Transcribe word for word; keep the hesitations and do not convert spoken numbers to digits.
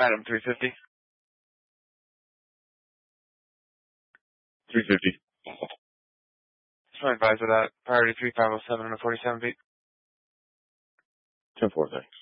Adam, three fifty. three fifty. Just my advisor that. Priority three five oh seven and a forty-seven feet. ten four, thanks.